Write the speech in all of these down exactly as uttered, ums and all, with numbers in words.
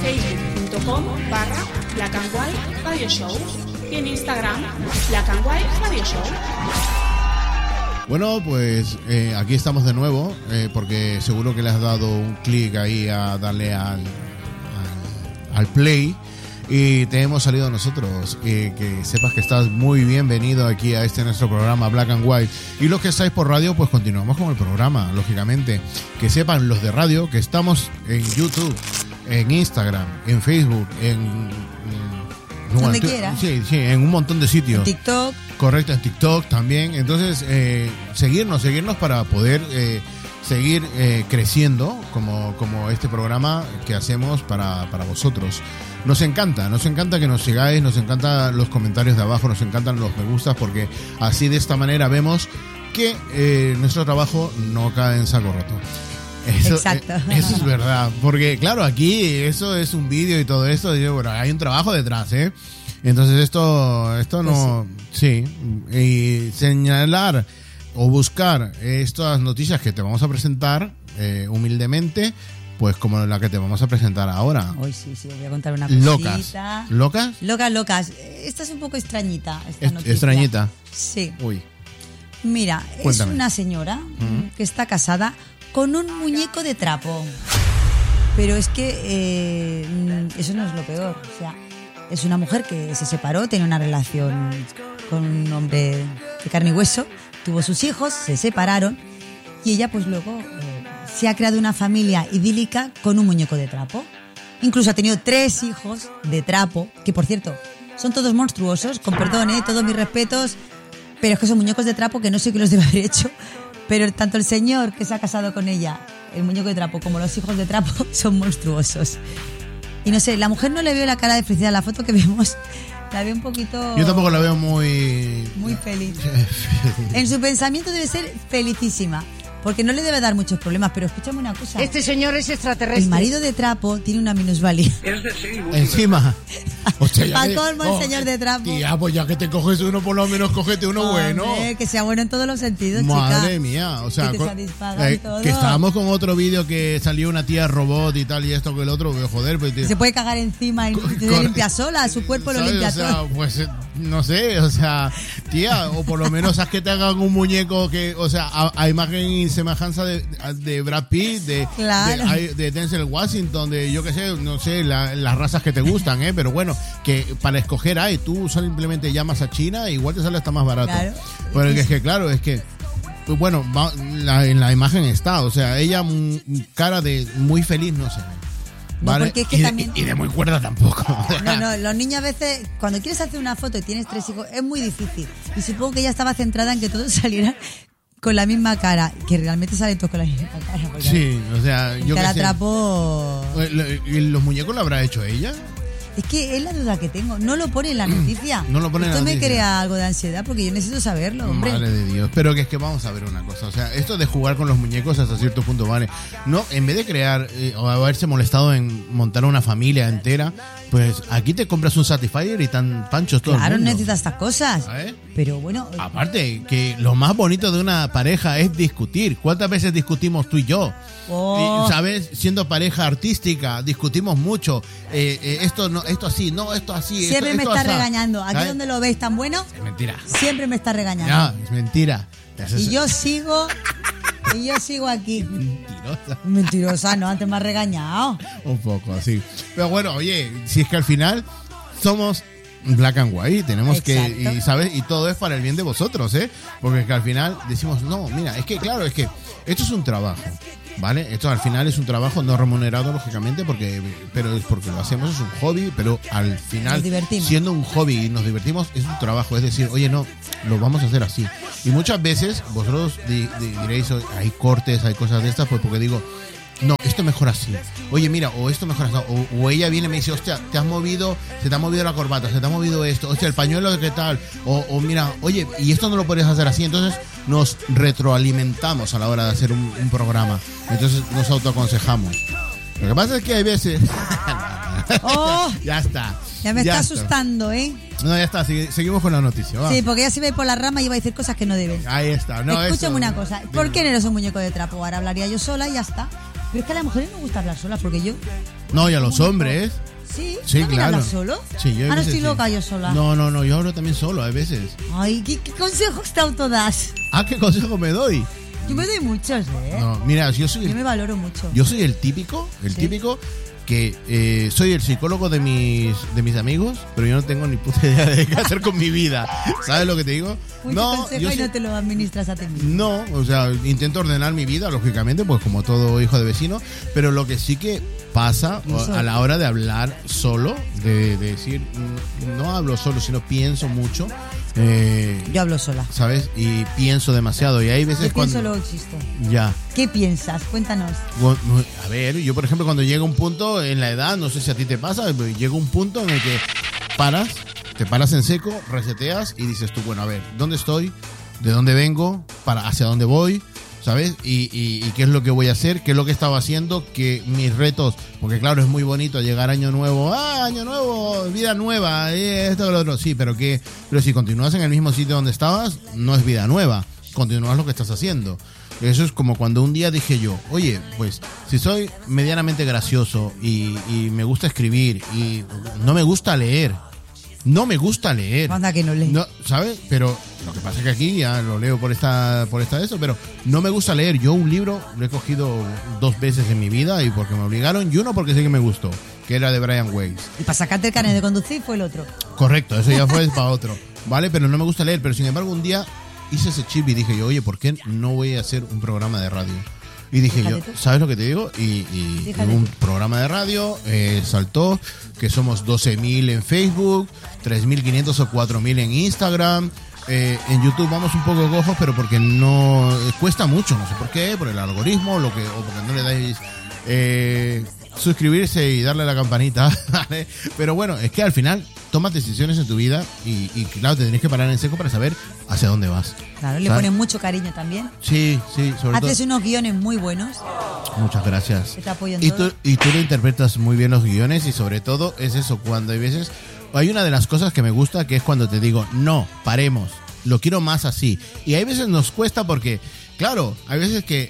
facebook.com barra Black and White Radio Show y en Instagram Black and White Radio Show. Bueno, pues eh, aquí estamos de nuevo, eh, porque seguro que le has dado un clic ahí a darle al, al, al play y te hemos salido nosotros. Eh, que sepas que estás muy bienvenido aquí a este nuestro programa Black and White. Y los que estáis por radio, pues continuamos con el programa, lógicamente. Que sepan los de radio que estamos en YouTube, en Instagram, en Facebook, en... Donde bueno, quiera. Sí, sí, en un montón de sitios. En TikTok. Correcto, en TikTok también. Entonces, eh, seguirnos, seguirnos para poder eh, seguir eh, creciendo como, como este programa que hacemos para, para vosotros. Nos encanta, nos encanta que nos sigáis, nos encantan los comentarios de abajo, nos encantan los me gustas, porque así de esta manera vemos que eh, nuestro trabajo no cae en saco roto. Eso, Exacto. Eh, eso es verdad, porque claro, aquí eso es un vídeo y todo esto, y bueno, hay un trabajo detrás, ¿eh? Entonces esto, esto no, pues sí. sí, y señalar o buscar estas noticias que te vamos a presentar eh, humildemente, pues como la que te vamos a presentar ahora. Hoy sí, sí, voy a contar una cosita. Locas. ¿Locas? Locas, locas. Esta es un poco extrañita, esta es, noticia. ¿Extrañita? Sí. Uy. Mira, Cuéntame. Es una señora uh-huh. que está casada con un muñeco de trapo. Pero es que eh, eso no es lo peor. O sea, es una mujer que se separó, tenía una relación con un hombre de carne y hueso, tuvo sus hijos, se separaron y ella pues luego eh, se ha creado una familia idílica con un muñeco de trapo. Incluso ha tenido tres hijos de trapo, que por cierto, son todos monstruosos, con perdón, ¿eh? Todos mis respetos, pero es que son muñecos de trapo que no sé qué los debe haber hecho. Pero tanto el señor que se ha casado con ella, el muñeco de trapo, como los hijos de trapo, son monstruosos. Y no sé, la mujer no le veo la cara de felicidad. La foto que vemos, la veo un poquito... Yo tampoco la veo muy... Muy feliz. En su pensamiento debe ser felicísima, porque no le debe dar muchos problemas. Pero escúchame una cosa. Este señor es extraterrestre. El marido de trapo tiene una minusvalía. Encima. Para colmo el oh, señor de trapo. Tía, pues ya que te coges uno, por lo menos cógete uno Hombre, bueno. Que sea bueno en todos los sentidos, Madre chica. mía, o sea, que, con, eh, que estábamos con otro vídeo que salió una tía robot y tal y esto que el otro, joder, pues, se puede cagar encima y se limpia sola, su cuerpo lo limpia o sea, todo. Pues no sé, o sea, tía, o por lo menos haz que te hagan un muñeco que, o sea, a, a imagen y semejanza de, de Brad Pitt, de, claro. de, de Denzel Washington, de yo qué sé, no sé, la, las razas que te gustan, ¿eh? Pero bueno, que para escoger hay, tú simplemente llamas a China, igual te sale hasta más barato. Claro. Pero es que, claro, es que, pues bueno, va, la, en la imagen está, o sea, ella m, cara de muy feliz no se ve. No, ¿vale? porque es que y, también... de, y de muy cuerda tampoco. No, no, los niños a veces, cuando quieres hacer una foto y tienes tres hijos, es muy difícil. Y supongo que ella estaba centrada en que todos salieran con la misma cara, que realmente salen todos con la misma cara. Sí, o sea, yo cara que sé. Trapo... ¿Y los muñecos lo habrá hecho ella? Es que es la duda que tengo. No lo pone en la noticia. No lo pone en la Esto me noticia. crea algo de ansiedad porque yo necesito saberlo, hombre. Madre de Dios. Pero que es que vamos a ver una cosa. O sea, esto de jugar con los muñecos hasta cierto punto vale. No, en vez de crear eh, o haberse molestado en montar una familia entera, pues aquí te compras un Satisfyer y tan panchos todo Claro, el mundo. necesitas estas cosas. ¿Sabes? Pero bueno... Aparte, que lo más bonito de una pareja es discutir. ¿Cuántas veces discutimos tú y yo? Oh. Y, ¿sabes? Siendo pareja artística, discutimos mucho. Eh, eh, esto no, esto así, no, esto así. Siempre esto, me esto está así. regañando. Aquí ¿sabes? donde lo veis tan bueno, Es mentira. siempre me está regañando. Ya, es mentira. Y yo sigo... Y yo sigo aquí. Mentirosa. Mentirosa, no, antes me has regañado. Un poco, así. Pero bueno, oye, si es que al final somos Black and White, tenemos Exacto. que, y sabes, y todo es para el bien de vosotros, ¿eh? Porque es que al final decimos, no, mira, es que claro, es que esto es un trabajo, ¿vale? Esto al final es un trabajo no remunerado, lógicamente, porque pero es porque lo hacemos, es un hobby, pero al final, siendo un hobby y nos divertimos, es un trabajo. Es decir, oye, no, lo vamos a hacer así. Y muchas veces vosotros di, di, diréis, hay cortes, hay cosas de estas, pues porque digo, no, esto mejor así. Oye, mira, o esto mejor así. O, o ella viene y me dice, hostia, te has movido, se te ha movido la corbata, se te ha movido esto, hostia, el pañuelo, ¿qué tal? O, o mira, oye, y esto no lo puedes hacer así. Entonces nos retroalimentamos a la hora de hacer un, un programa. Entonces nos autoaconsejamos. Lo que pasa es que hay veces... Oh, ya está. Ya me ya está asustando, ¿eh? No, ya está, sigue, seguimos con la noticia. Va. Sí, porque ya se ve por la rama y iba a decir cosas que no deben. Ahí está. No, Escúchame eso, una cosa. ¿Por qué no eres un muñeco de trapo? Ahora hablaría yo sola y ya está. Pero es que a las mujeres nos gusta hablar solas, porque yo... No, y a los hombres. ¿Sí? Sí, ¿También claro. hablas solo? Sí, yo a Ah, no veces estoy sí. loca yo sola. No, no, no, yo hablo también solo a veces. Ay, ¿qué, qué consejos te autodas? Ah, ¿qué consejo me doy? Yo me doy muchos, ¿eh? No, mira, yo soy Yo el, me valoro mucho. yo soy el típico, el Sí. típico que eh, soy el psicólogo de mis de mis amigos, pero yo no tengo ni puta idea de qué hacer con mi vida. ¿Sabes lo que te digo? Mucho No, consejo yo y soy- no te lo administras a ti mismo. No, o sea, intento ordenar mi vida, lógicamente, pues como todo hijo de vecino, pero lo que sí que pasa Eso. a la hora de hablar solo, de, de decir, mm, no hablo solo, sino pienso mucho, eh, Yo hablo sola. ¿sabes? Y pienso demasiado, y hay veces Yo pienso, cuando... luego existo. Ya. ¿Qué piensas? Cuéntanos. Bueno, a ver, yo por ejemplo cuando llega un punto en la edad, no sé si a ti te pasa, pero llega un punto en el que paras, te paras en seco, reseteas y dices tú, bueno, a ver, ¿dónde estoy? ¿De dónde vengo? ¿Para hacia dónde voy? ¿Sabes? Y, y, y qué es lo que voy a hacer, qué es lo que estaba haciendo, que mis retos, porque claro, es muy bonito llegar año nuevo, ah, año nuevo, vida nueva, eh, esto, lo otro, sí, pero que, pero si continúas en el mismo sitio donde estabas, no es vida nueva, continúas lo que estás haciendo. Eso es como cuando un día dije yo, oye, pues si soy medianamente gracioso y, y me gusta escribir y no me gusta leer, no me gusta leer. Anda que no lees. No, ¿sabes? Pero lo que pasa es que aquí ya lo leo por esta por esta de eso, pero no me gusta leer. Yo un libro lo he cogido dos veces en mi vida y porque me obligaron y uno porque sí que me gustó, que era de Brian Weiss. Y para sacarte el carnet de conducir fue el otro. Correcto, eso ya fue para otro, ¿vale? Pero no me gusta leer, pero sin embargo un día hice ese chip y dije yo, oye, ¿por qué no voy a hacer un programa de radio? Y dije Fíjate yo, tú. ¿sabes lo que te digo? Y, y Fíjate un tú. programa de radio eh, saltó, que somos doce mil en Facebook, tres mil quinientos o cuatro mil en Instagram. Eh, en YouTube vamos un poco cojos, pero porque no eh, cuesta mucho, no sé por qué, por el algoritmo, lo que, o porque no le dais eh, suscribirse y darle a la campanita, ¿vale? Pero bueno, es que al final tomas decisiones en tu vida y, y claro, te tienes que parar en seco para saber hacia dónde vas. Claro, le ¿Sabes? pones mucho cariño también. Sí, sí, sobre Haces todo. unos guiones muy buenos Muchas gracias. que te apoyan Y todo. tú, y tú lo interpretas muy bien los guiones y sobre todo es eso, cuando hay veces... Hay una de las cosas que me gusta que es cuando te digo, no, paremos, lo quiero más así. Y hay veces nos cuesta porque, claro, hay veces que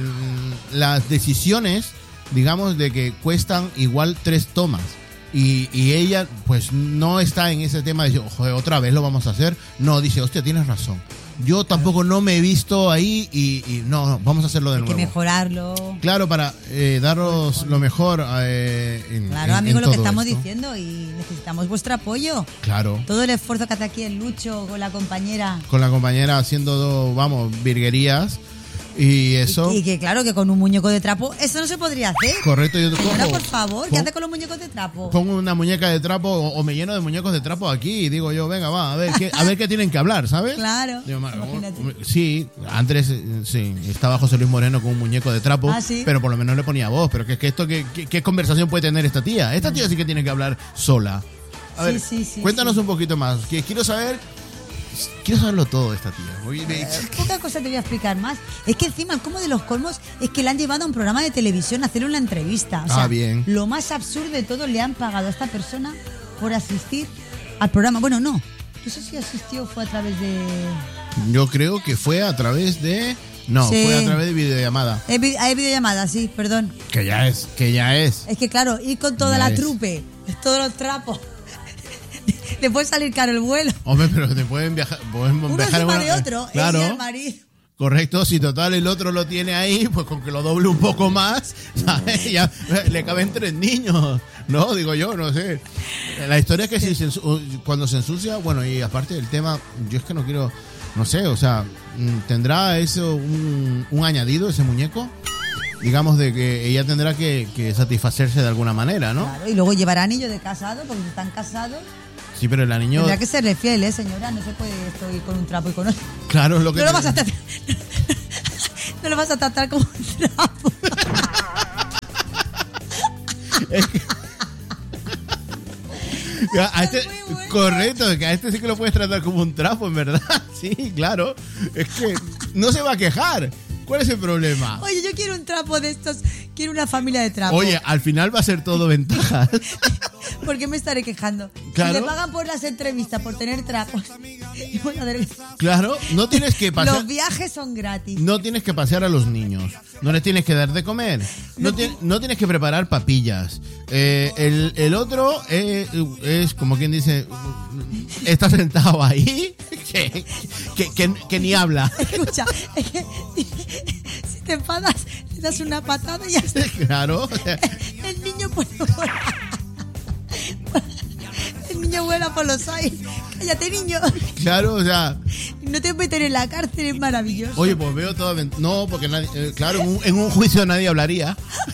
mm, las decisiones, digamos, de que cuestan igual tres tomas. Y, y ella, pues, no está en ese tema de decir, joder, otra vez lo vamos a hacer. No, dice, hostia, tienes razón. Yo tampoco no me he visto ahí y, y no, no, vamos a hacerlo de Hay que nuevo. mejorarlo. Claro, para eh, daros lo mejor eh, en, Claro, en- amigos, en lo que todo estamos esto. diciendo y necesitamos vuestro apoyo. Claro. Todo el esfuerzo que hace aquí el Lucho con la compañera. Con la compañera haciendo, vamos, virguerías y eso. Y, y que claro, que con un muñeco de trapo, eso no se podría hacer. Correcto, yo te Señora, cojo. por favor, ¿qué pon- hace con los muñecos de trapo? Pongo una muñeca de trapo o, o me lleno de muñecos de trapo aquí y digo yo, venga, va, a ver qué, a ver qué tienen que hablar, ¿sabes? Claro, Digo, "Ma- imagínate". sí, antes eh, sí, estaba José Luis Moreno con un muñeco de trapo, Ah, ¿sí? pero por lo menos le ponía voz. Pero que, que esto, ¿qué, qué, qué conversación puede tener esta tía? Esta tía sí que tiene que hablar sola. A Sí, ver, sí, sí, cuéntanos sí. un poquito más. Que quiero saber, quiero saberlo todo de esta tía. Oye, me- Poca cosa te voy a explicar más. Es que encima, el como de los colmos, es que le han llevado a un programa de televisión a hacerle una entrevista. O sea, Ah, bien. Lo más absurdo de todo, le han pagado a esta persona por asistir al programa. Bueno, no. No sé si asistió o fue a través de... Yo creo que fue a través de... No, Sí. fue a través de videollamada. Hay vi- hay videollamada, sí, perdón. Que ya es, que ya es. Es que claro, ir con toda Ya la es. trupe, todos los trapos, le puede salir caro el vuelo. Hombre, pero te pueden viajar... Pueden Uno viajar en encima una- de otro, Claro. ella y el marido. Correcto, si total el otro lo tiene ahí, pues con que lo doble un poco más, ¿sabes? Ya le caben tres niños, ¿no? Digo yo, no sé. La historia es que si se ensu- cuando se ensucia, bueno, y aparte del tema, yo es que no quiero, no sé, o sea, mm, ¿tendrá eso un, un añadido, ese muñeco? Digamos de que ella tendrá que, que satisfacerse de alguna manera, ¿no? Claro, y luego llevará anillo de casado, porque si están casados, Sí, pero el anillo, tendrá que serle fiel, ¿eh, señora? No se puede esto ir con un trapo y con otro. claro, es lo que... No lo te- vas a tratar, no lo vas a tratar como un trapo. A este, Es muy bueno. correcto, que a este sí que lo puedes tratar como un trapo, en verdad. Sí, claro. Es que no se va a quejar. ¿Cuál es el problema? Oye, yo quiero un trapo de estos, quiero una familia de trapos. Oye, al final va a ser todo ventaja. ¿Por qué me estaré quejando? Claro. Y le pagan por las entrevistas, por tener trapos. Y por hacer- Claro, no tienes que pasear, Los viajes son gratis. no tienes que pasear a los niños, no les tienes que dar de comer, no, No ti- no tienes que preparar papillas. Eh, el, el otro eh, es como quien dice, está sentado ahí, que, que, que, que ni habla. Escucha, es que si te enfadas, le das una patada y ya está. Claro, El niño pone El niño vuela por los aires. Cállate, niño. claro, o sea, No te meten en la cárcel, es maravilloso. oye, pues veo todo. No, porque nadie, eh, claro, en un, en un juicio nadie hablaría.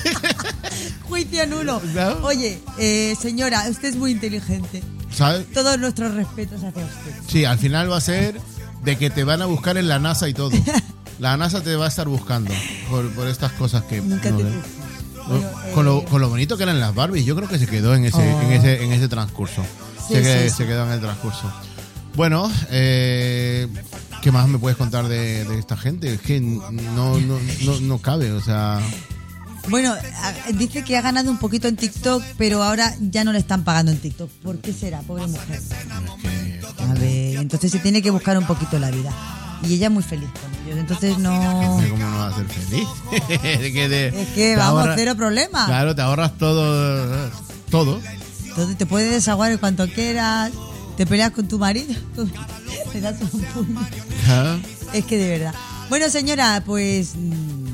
Juicio nulo. Claro. Oye, eh, señora, usted es muy inteligente. ¿Sabes? Todos nuestros respetos hacia usted. Sí, al final va a ser de que te van a buscar en la NASA y todo. La NASA te va a estar buscando por, por estas cosas que... Nunca no te ve. puse. Bueno, con, lo, eh, con lo bonito que eran las Barbies, yo creo que se quedó en ese, Oh. en ese, en ese transcurso. Sí, se, que- sí, sí. se quedó en el transcurso. Bueno, eh, ¿qué más me puedes contar de, de esta gente? Es que no, no, no, no cabe, o sea... Bueno, a- dice que ha ganado un poquito en TikTok, pero ahora ya no le están pagando en TikTok. ¿Por qué será, pobre mujer? Es que, A ver, entonces se tiene que buscar un poquito la vida. Y ella es muy feliz con ellos. Entonces no... ¿cómo no vas a ser feliz? Es que, te- Es que te vamos, ahorras- cero problema. Claro, te ahorras todo, todo. Entonces te puedes desaguar en cuanto quieras. Te peleas con tu marido. Le das un puño. Claro. Es que de verdad. Bueno, señora, pues... mm,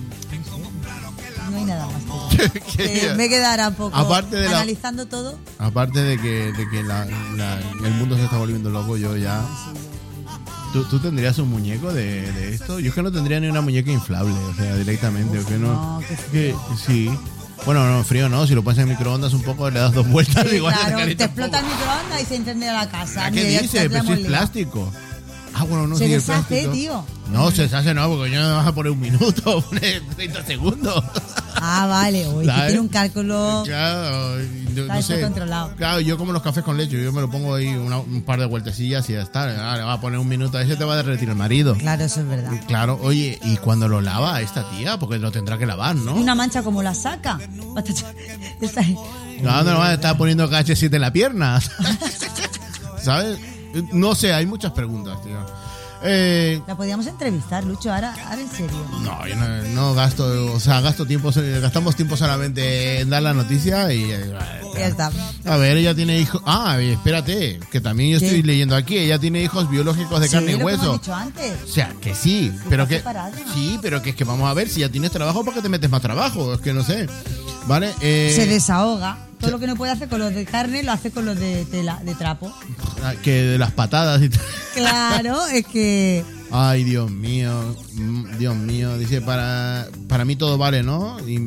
no sé, no hay nada más. que decir. Que- Eh, me quedará un poco Aparte de la- analizando todo. Aparte de que, de que la- la- el mundo se está volviendo loco, yo ya... ¿Tú, tú tendrías un muñeco de, de esto? Yo es que no tendría ni una muñeca inflable, o sea, directamente. o que no, no, qué que, sí. Bueno, no, frío no. Si lo pones en microondas un poco, le das dos vueltas. Sí, igual se claro, calienta te un explota el poco. microondas y se incendia la casa. ¿A ¿Qué Mira, ya dices? está, Pero si hemos es liado. plástico. Ah, bueno, no Se sé si es deshace, plástico. tío. No, se deshace no, porque yo no me vas a poner un minuto, poner treinta segundos. Ah, vale. Oye, que ¿Sabes? tiene un cálculo... Claro, yo, Está no eso sé. controlado. Claro, yo como los cafés con leche, yo me lo pongo ahí una- un par de vueltecillas y ya está. Ah, le va a poner un minuto, a ese te va a derretir el marido. Claro, eso es verdad. Claro, oye, ¿y cuando lo lava esta tía? Porque lo tendrá que lavar, ¿no? Y una mancha como la saca. Está- No, no va a estar poniendo K H siete en la pierna. ¿Sabes? No sé, hay muchas preguntas, tío. Eh, La podíamos entrevistar, Lucho, ahora, ahora en serio. no, yo no, no gasto, o sea, gasto tiempo, gastamos tiempo solamente en dar la noticia y... eh, Ya está. A ver, ella tiene hijos... Ah, espérate, que también yo ¿Qué? estoy leyendo aquí, ella tiene hijos biológicos de Sí, carne y lo que hueso. hemos dicho antes. O sea, que sí, pero que... separada. Sí, pero que es que vamos a ver, si ya tienes trabajo, ¿por qué te metes más trabajo? Es que no sé. ¿Vale? Eh, Se desahoga. Todo se- lo que no puede hacer con los de carne lo hace con los de tela, de trapo. que de las patadas y tal. Claro, es que... Ay, Dios mío, mm, Dios mío. Dice, para, para mí todo vale, ¿no? Y,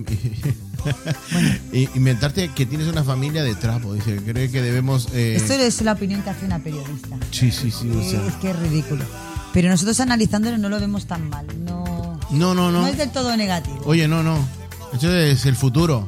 y- inventarte que tienes una familia de trapo. Dice, cree que debemos... eh, Esto es la opinión que hace una periodista. Sí, sí, sí. O sea, Es que es ridículo. Pero nosotros analizándolo no lo vemos tan mal. No, no, no, no no. es del todo negativo. Oye, no, no. Esto es el futuro.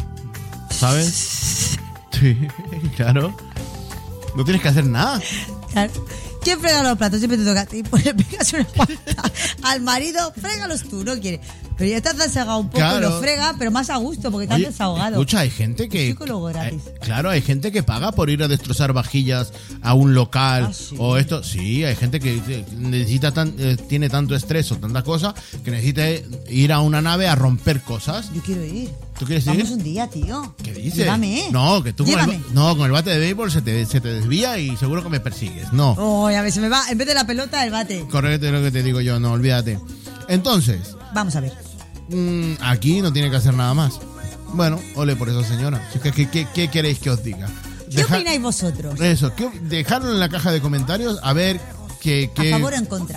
¿Sabes? Sí, claro. No tienes que hacer nada. Claro. ¿Quién frega los platos? Siempre te toca a ti. Pues le pegas una pata al marido, frégalos tú, no quiere. Pero ya estás desahogado un poco, Claro. lo frega, pero más a gusto, porque te has Oye, desahogado. escucha, hay gente que... Psicólogo gratis. eh, claro, hay gente que paga por ir a destrozar vajillas a un local Ah, sí. o esto. Sí, hay gente que eh, necesita tan, eh, tiene tanto estrés o tanta cosa que necesita ir a una nave a romper cosas. Yo quiero ir. ¿Tú quieres Vamos ir? un día, tío. ¿Qué dices? Llévame. No, que tú con el, Llévame. ba- no, con el bate de béisbol se te, se te desvía y seguro que me persigues. No. Oh, a ver, se me va, en vez de la pelota, el bate. Correcto, es lo que te digo yo, no, olvídate. Entonces, Vamos a ver. mm, aquí no tiene que hacer nada más. Bueno, ole por esa señora. ¿Qué, qué, qué- qué queréis que os diga? ¿Qué Deja- opináis vosotros? Eso, ¿qué- dejadlo en la caja de comentarios a ver qué... ¿A qué- favor o en contra?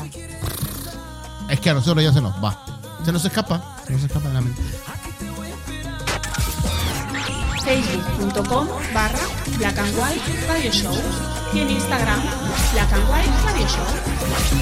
Es que a nosotros ya se nos va. Se nos escapa. Se nos escapa de la mente. facebook.com barra Black and White Radio Show y en Instagram Black and White Radio Show.